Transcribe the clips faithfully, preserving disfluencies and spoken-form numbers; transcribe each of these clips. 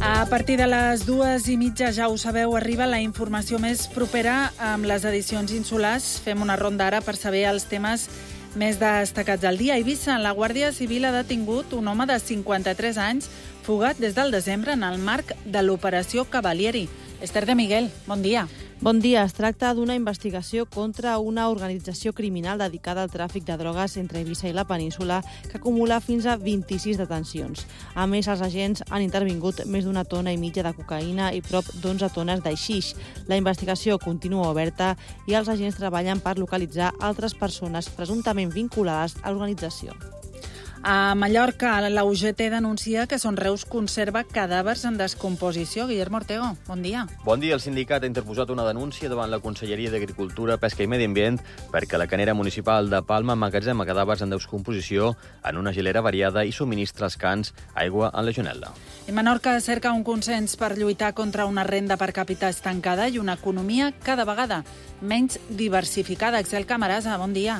A partir de les dues i mitja, ja ho sabeu, arriba la informació més propera amb les edicions insulars. Fem una ronda ara per saber els temes més destacats del dia. A Eivissa, la Guàrdia Civil ha detingut un home de cinquanta-tres anys fugat des del desembre en el marc de l'operació Cavalieri. Esther de Miguel, bon dia. Bon dia. Es tracta d'una investigació contra una organització criminal dedicada al tràfic de drogues entre Eivissa i la península que acumula fins a vint-i-sis detencions. A més, els agents han intervingut més d'una tona i mitja de cocaïna i prop d'onze tones d'haixix. La investigació continua oberta i els agents treballen per localitzar altres persones presumptament vinculades a l'organització. A Mallorca, la U G T denuncia que Son Reus conserva cadàvers en descomposició. Guillermo Ortego, bon dia. Bon dia. El sindicat ha interposat una denúncia davant la Conselleria d'Agricultura, Pesca i Medi Ambient perquè la canera municipal de Palma emmagatzema cadàvers en descomposició en una gelera variada i subministra als cans aigua en legionel·la. I Menorca cerca un consens per lluitar contra una renda per càpita estancada i una economia cada vegada menys diversificada. Axel Camarasa, bon dia.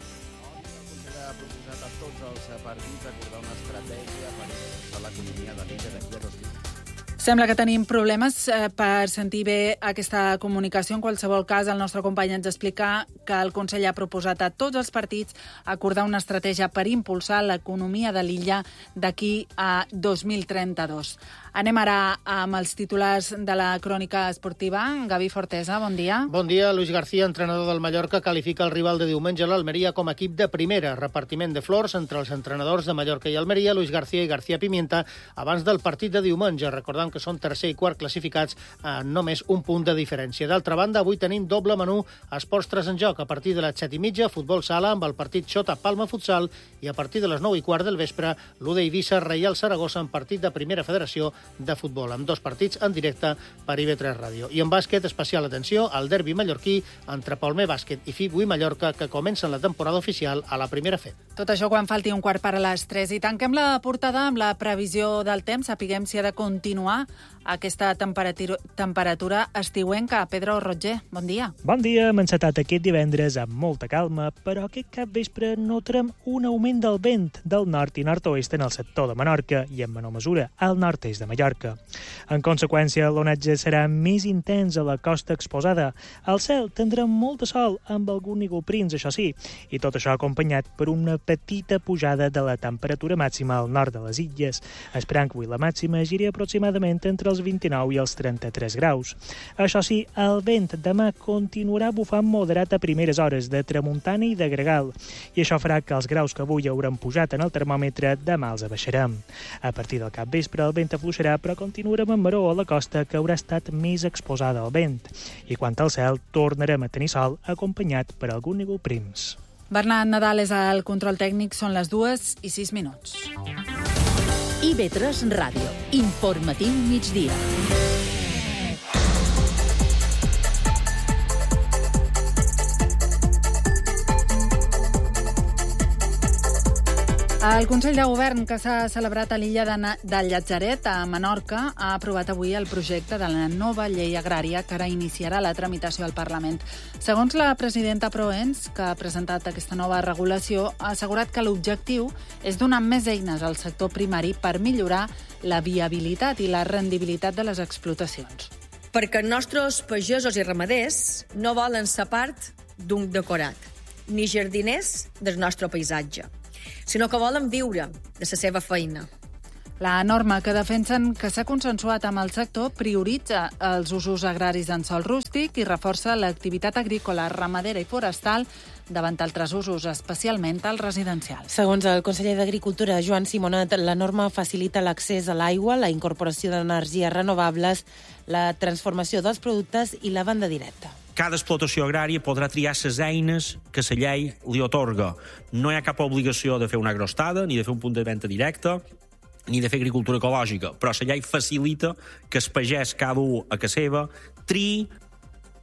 Sembla que tenim problemes eh, per sentir bé aquesta comunicació. En qualsevol cas, el nostre company ens explica que el Consell ha proposat a tots els partits acordar una estratègia per impulsar l'economia de l'illa d'aquí a dos mil trenta-dos. Anem ara amb els titulars de la crònica esportiva. Gavi Fortesa, bon dia. Bon dia. Luis García, entrenador del Mallorca, qualifica el rival de diumenge, l'Almeria, com a equip de primera. Repartiment de flors entre els entrenadors de Mallorca i Almeria, Luis García i García Pimienta, abans del partit de diumenge. Recordem que són tercer i quart classificats a només un punt de diferència. D'altra banda, avui tenim doble menú esports tres en joc. A partir de les set i mitja, futbol sala amb el partit Xota Palma Futsal i a partir de les nou i quart del vespre, l'U D Eivissa Reial Saragossa en partit de primera federació de futbol, amb dos partits en directe per I V tres Ràdio. I en bàsquet, especial atenció al derbi mallorquí entre Palmer Bàsquet i F I B U i Mallorca, que comencen la temporada oficial a la primera F E B. Tot això quan falti un quart per a les tres. I tanquem la portada amb la previsió del temps. Sapiguem si ha de continuar aquesta temperatura, temperatura estiuenca. Pedro Roger, bon dia. Bon dia. Hem encetat aquest divendres amb molta calma, però aquest cap vespre notarem un augment del vent del nord i nord-oest en el sector de Menorca i en menor mesura al nord-est de Mallorca. En conseqüència, l'onatge serà més intens a la costa exposada. Al cel tindrem molt de sol amb algun núvols, això sí, i tot això acompanyat per una petita pujada de la temperatura màxima al nord de les illes, esperant que avui la màxima giri aproximadament entre els vint-i-nou i els trenta-tres graus. Això sí, el vent demà continuarà bufant moderat a primeres hores de tramuntana i de gregal, i això farà que els graus que avui haurem pujat en el termòmetre demà els abaixarem. A partir del capvespre el vent afluixarà, però continuarem amb maror a la costa, que haurà estat més exposada al vent. I quant al cel, tornarem a tenir sol acompanyat per algun núvol prims. Bernat Nadal és al control tècnic, són les dues i sis minuts. I V tres Ràdio, informatiu migdia. El Consell de Govern, que s'ha celebrat a l'illa de, de Llatzeret, a Menorca, ha aprovat avui el projecte de la nova llei agrària que ara iniciarà la tramitació al Parlament. Segons la presidenta Proens, que ha presentat aquesta nova regulació, ha assegurat que l'objectiu és donar més eines al sector primari per millorar la viabilitat i la rendibilitat de les explotacions. Perquè els nostres pagesos i ramaders no volen ser part d'un decorat, ni jardiners del nostre paisatge, sinó que volen viure de la seva feina. La norma, que defensen que s'ha consensuat amb el sector, prioritza els usos agraris en sòl rústic i reforça l'activitat agrícola, ramadera i forestal davant altres usos, especialment els residencials. Segons el conseller d'Agricultura, Joan Simonet, la norma facilita l'accés a l'aigua, la incorporació d'energies renovables, la transformació dels productes i la venda directa. Cada explotació agrària podrà triar les eines que la llei li atorga. No hi ha cap obligació de fer una agrostada, ni de fer un punt de venda directe, ni de fer agricultura ecològica, però la llei facilita que el pagès, cada un a casa seva, triï.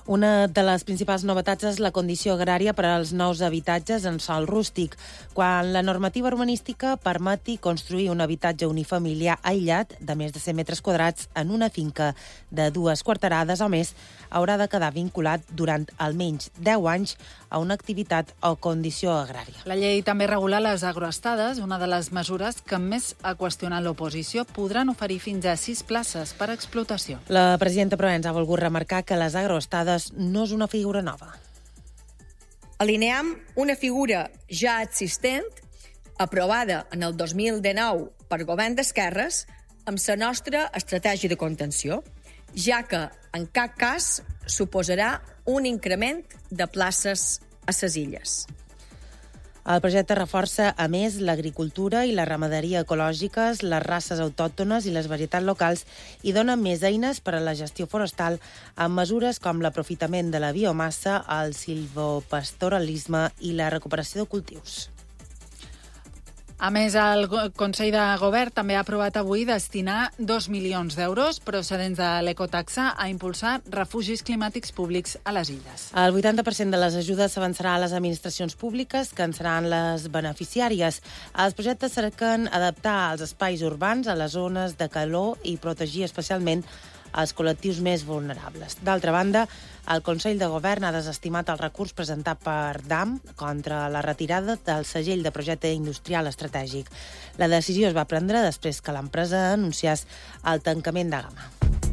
Una de les principals novetats és la condició agrària per als nous habitatges en sòl rústic, quan la normativa urbanística permeti construir un habitatge unifamiliar aïllat de més de cent metres quadrats en una finca de dues quarterades o més, haurà de quedar vinculat durant almenys deu anys a una activitat o condició agrària. La llei també regula les agroestades, una de les mesures que més ha qüestionat l'oposició. Podran oferir fins a sis places per explotació. La presidenta Proens ha volgut remarcar que les agroestades no és una figura nova. Alineam una figura ja existent, aprovada en el dos mil dinou per govern d'esquerres, amb la nostra estratègia de contenció, ja que en cap cas suposarà un increment de places a les illes. El projecte reforça, a més, l'agricultura i la ramaderia ecològiques, les races autòctones i les varietats locals i dona més eines per a la gestió forestal amb mesures com l'aprofitament de la biomassa, el silvopastoralisme i la recuperació de cultius. A més, el Consell de Govern també ha aprovat avui destinar dos milions d'euros procedents de l'ecotaxa a impulsar refugis climàtics públics a les illes. El vuitanta per cent de les ajudes s'avançarà a les administracions públiques, que en seran les beneficiàries. Els projectes cerquen adaptar els espais urbans a les zones de calor i protegir especialment els col·lectius més vulnerables. D'altra banda, el Consell de Govern ha desestimat el recurs presentat per D A M contra la retirada del segell de projecte industrial estratègic. La decisió es va prendre després que l'empresa anunciés el tancament de gamma.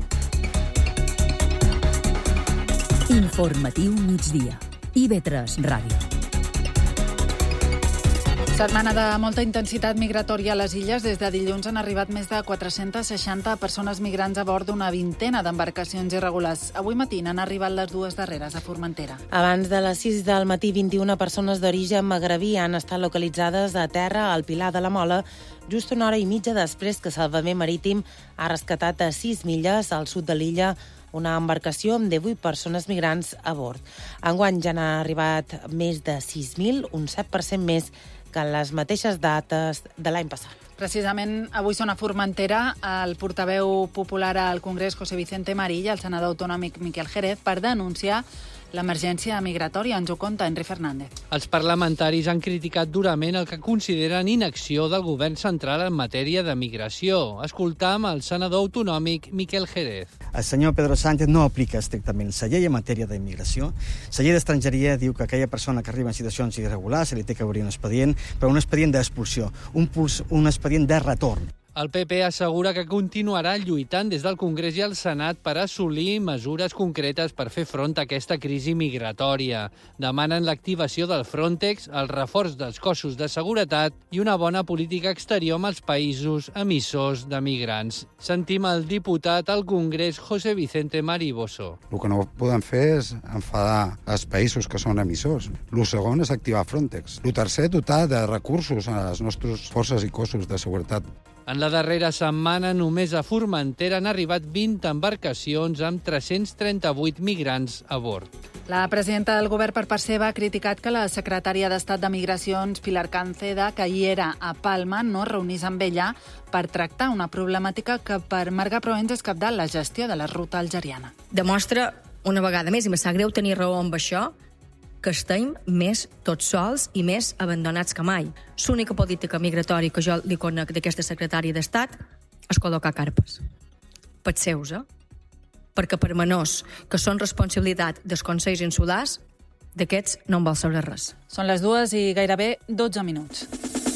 Informatiu migdia. I V tres Ràdio. Setmana de molta intensitat migratòria a les illes. Des de dilluns han arribat més de quatre-centes seixanta persones migrants a bord d'una vintena d'embarcacions irregulars. Avui matí n'han arribat les dues darreres a Formentera. Abans de les sis del matí, vint-i-una persones d'origen magrebí han estat localitzades a terra al Pilar de la Mola, just una hora i mitja després que Salvament Marítim ha rescatat a sis milles al sud de l'illa una embarcació amb divuit persones migrants a bord. Enguany ja n'ha arribat més de sis mil, un set per cent més que en les mateixes dates de l'any passat. Precisament avui són a Formentera el portaveu popular al Congrés, José Vicente Marill, i el senador autonòmic Miquel Jerez, per denunciar l'emergència migratòria. Ens ho conta Henry Fernández. Els parlamentaris han criticat durament el que consideren inacció del govern central en matèria de migració. Escoltam el senador autonòmic Miquel Jerez. El senyor Pedro Sánchez no aplica estrictament la llei en matèria d'immigració. La llei d'estrangeria diu que aquella persona que arriba en situacions irregulars se li té que obrir un expedient, però un expedient d'expulsió, un, un expedient de retorn. El P P assegura que continuarà lluitant des del Congrés i el Senat per assolir mesures concretes per fer front a aquesta crisi migratòria. Demanen l'activació del Frontex, el reforç dels cossos de seguretat i una bona política exterior amb els països emissors de migrants. Sentim el diputat al Congrés, José Vicente Mariboso. El que no podem fer és enfadar els països que són emissors. El segon és activar Frontex. El tercer, dotar de recursos a les nostres forces i cossos de seguretat. En la darrera setmana, només a Formentera han arribat vint embarcacions amb tres-cents trenta-vuit migrants a bord. La presidenta del govern, per part seva, ha criticat que la secretària d'Estat de Migracions, Pilar Canceda, que hi era a Palma, no es reunís amb ella per tractar una problemàtica que per Marga Proens és cabdal, la gestió de la ruta algeriana. Demostra una vegada més, i me sap greu tenir raó amb això, que estem més tots sols i més abandonats que mai. L'única política migratòria que jo li conec d'aquesta secretària d'Estat és col·locar carpes. Pels seus, eh? Perquè per menors que són responsabilitat dels consells insulars, d'aquests no en vol saber res. Són les dues i gairebé dotze minuts.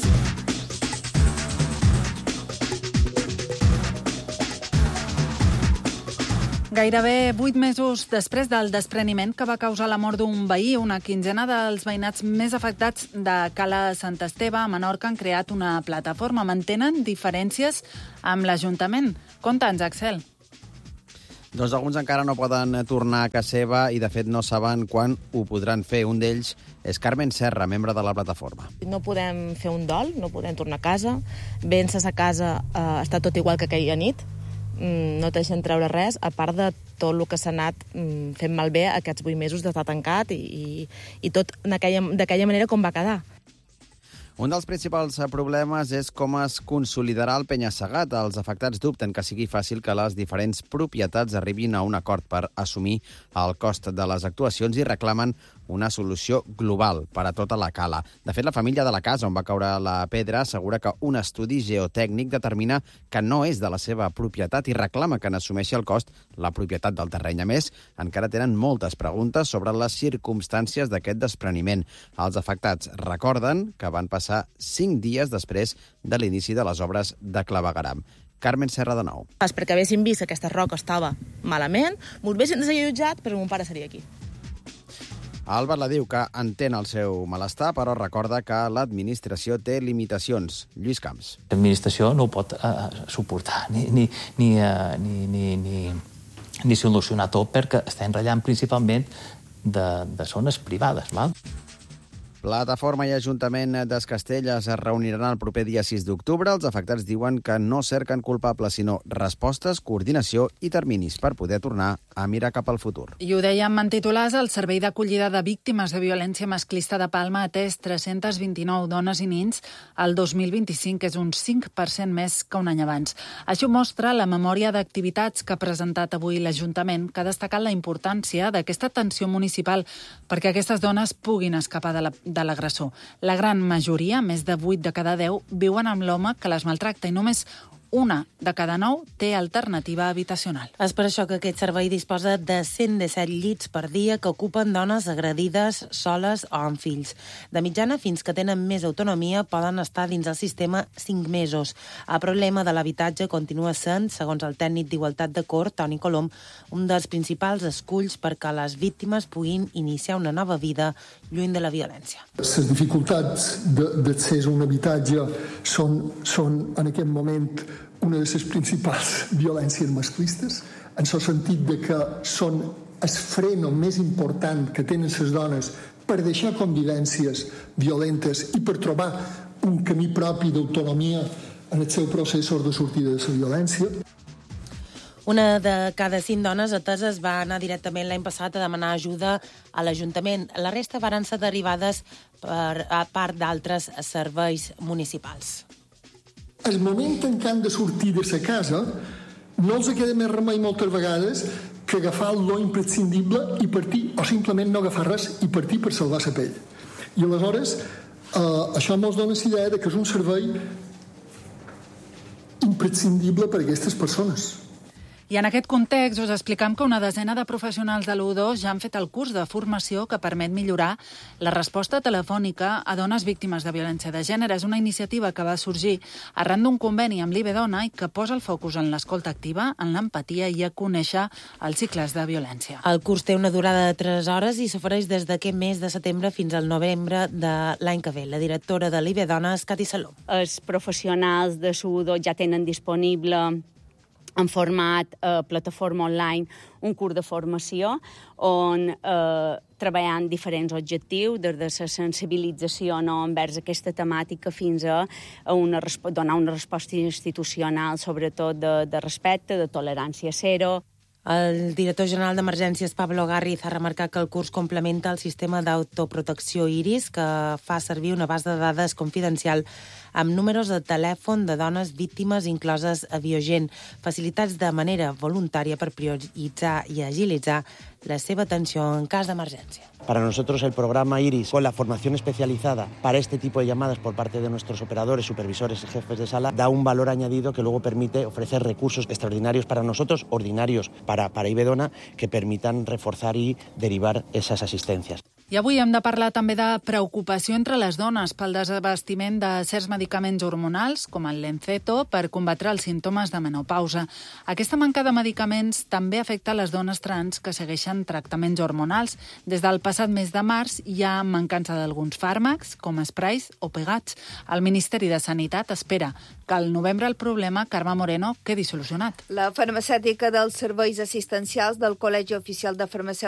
Gairebé vuit mesos després del despreniment que va causar la mort d'un veí, una quinzena dels veïnats més afectats de Cala Sant Esteve a Menorca han creat una plataforma. Mantenen diferències amb l'Ajuntament. Conta'ns, Axel. Doncs alguns encara no poden tornar a casa seva i, de fet, no saben quan ho podran fer. Un d'ells és Carmen Serra, membre de la plataforma. No podem fer un dol, no podem tornar a casa. Vèncer a casa eh, està tot igual que aquella nit. No te deixen treure res, a part de tot el que s'ha anat fent malbé aquests vuit mesos d'estar tancat i, i tot d'aquella manera com va quedar. Un dels principals problemes és com es consolidarà el penya-segat. Els afectats dubten que sigui fàcil que les diferents propietats arribin a un acord per assumir el cost de les actuacions i reclamen una solució global per a tota la cala. De fet, la família de la casa on va caure la pedra assegura que un estudi geotècnic determina que no és de la seva propietat i reclama que n'assumeixi el cost la propietat del terreny. A més, encara tenen moltes preguntes sobre les circumstàncies d'aquest despreniment. Els afectats recorden que van passar cinc dies després de l'inici de les obres de clavegueram. Carmen Serra de nou. És perquè haguéssim vist que aquesta roca estava malament, m'ho haguessin desallotjat, però mon pare seria aquí. Albert la diu que entén el seu malestar, però recorda que l'administració té limitacions. Lluís Camps. L'administració no ho pot uh, suportar ni, ni, ni, uh, ni, ni, ni, ni solucionar tot perquè estem ratllant principalment de, de zones privades. Val? Plataforma i Ajuntament d'Es Castell es reuniran el proper dia sis d'octubre. Els afectats diuen que no cerquen culpables, sinó respostes, coordinació i terminis per poder tornar a mirar cap al futur. I ho dèiem en titulars, el Servei d'Acollida de Víctimes de Violència Masclista de Palma ha atès tres-centes vint-i-nou dones i nins el dos mil vint-i-cinc, que és un cinc per cent més que un any abans. Això mostra la memòria d'activitats que ha presentat avui l'Ajuntament, que ha destacat la importància d'aquesta atenció municipal perquè aquestes dones puguin escapar de la de l'agressor. La gran majoria, més de vuit de cada deu, viuen amb l'home que les maltracta i només una de cada nou té alternativa habitacional. És per això que aquest servei disposa de cent disset llits per dia que ocupen dones agredides, soles o amb fills. De mitjana, fins que tenen més autonomia, poden estar dins el sistema cinc mesos. El problema de l'habitatge continua sent, segons el tècnic d'Igualtat de Cort, Toni Colom, un dels principals esculls perquè les víctimes puguin iniciar una nova vida lluny de la violència. Les dificultats d'accés a un habitatge són, són en aquest moment una de les principals violències masclistes, en el sentit de que són el freno més important que tenen les dones per deixar convivències violentes i per trobar un camí propi d'autonomia en els seus processos de sortida de la violència. Una de cada cinc dones ateses va anar directament l'any passat a demanar ajuda a l'Ajuntament. La resta van ser derivades per, a part d'altres serveis municipals. El moment en què han de sortir de sa casa no els queda més remei moltes vegades que agafar lo imprescindible i partir, o simplement no agafar res i partir per salvar la pell. I aleshores, eh, això ens dona la idea de que és un servei imprescindible per a aquestes persones. I en aquest context us explicam que una desena de professionals de l'U dos ja han fet el curs de formació que permet millorar la resposta telefònica a dones víctimes de violència de gènere. És una iniciativa que va sorgir arran d'un conveni amb l'I B Dona i que posa el focus en l'escolta activa, en l'empatia i a conèixer els cicles de violència. El curs té una durada de tres hores i s'ofereix des d'aquest mes de setembre fins al novembre de l'any que ve. La directora de l'I B Dona és Cati Saló. Els professionals de l'U dos ja tenen disponible en format eh, plataforma online, un curs de formació on eh, treballant diferents objectius, des de la sensibilització no, envers aquesta temàtica fins a, a una, donar una resposta institucional, sobretot de, de respecte, de tolerància zero. El director general d'Emergències, Pablo Garriz, ha remarcat que el curs complementa el sistema d'autoprotecció IRIS, que fa servir una base de dades confidencial amb números de telèfon de dones víctimes incloses a Biogen, facilitats de manera voluntària per prioritzar i agilitzar la seva atenció en cas d'emergència. Para nosotros el programa IRIS, con la formación especializada para este tipo de llamadas por parte de nuestros operadores, supervisores y jefes de sala, da un valor añadido que luego permite ofrecer recursos extraordinarios para nosotros, ordinarios para, para I B Dona, que permitan reforzar y derivar esas asistencias. I avui hem de parlar també de preocupació entre les dones pel desabastiment de certs medicaments hormonals, com el Lenceto, per combatre els símptomes de menopausa. Aquesta manca de medicaments també afecta les dones trans que segueixen tractaments hormonals. Des del passat mes de març hi ha mancança d'alguns fàrmacs, com esprais o pegats. El Ministeri de Sanitat espera que al novembre el problema, Carme Moreno, quedi solucionat. La farmacèutica dels serveis assistencials del Col·legi Oficial de Farmacèutics